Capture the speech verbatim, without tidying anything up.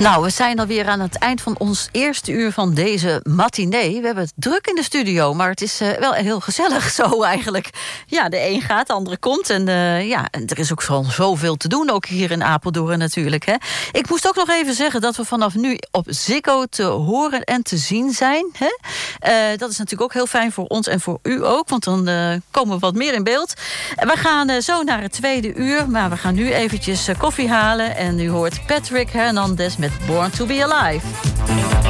Nou, we zijn alweer aan het eind van ons eerste uur van deze matinee. We hebben het druk in de studio, maar het is uh, wel heel gezellig zo eigenlijk. Ja, de een gaat, de andere komt. En, uh, ja, en er is ook vooral zoveel te doen, ook hier in Apeldoorn natuurlijk. Hè. Ik moest ook nog even zeggen dat we vanaf nu op Ziggo te horen en te zien zijn. Hè. Uh, dat is natuurlijk ook heel fijn voor ons en voor u ook, want dan uh, komen we wat meer in beeld. En we gaan uh, zo naar het tweede uur, maar we gaan nu eventjes uh, koffie halen. En u hoort Patrick Hernandez met Born to be Alive.